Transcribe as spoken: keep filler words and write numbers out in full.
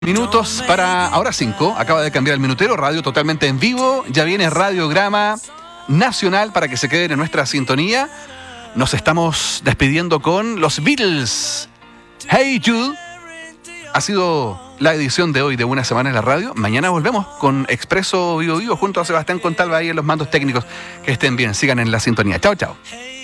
Minutos para ahora cinco. Acaba de cambiar el minutero, radio totalmente en vivo. Ya viene Radiograma Nacional para que se queden en nuestra sintonía. Nos estamos despidiendo con los Beatles. Hey Jude. Ha sido la edición de hoy de Una Semana en la Radio. Mañana volvemos con Expreso Vivo Vivo junto a Sebastián Contalva ahí en los mandos técnicos. Que estén bien, sigan en la sintonía. Chao, chao.